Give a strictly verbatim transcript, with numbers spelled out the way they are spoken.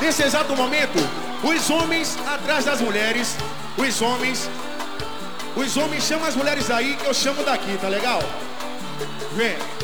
Nesse exato momento, os homens atrás das mulheres, os homens, os homens chamam as mulheres aí que eu chamo daqui, tá legal? Vem.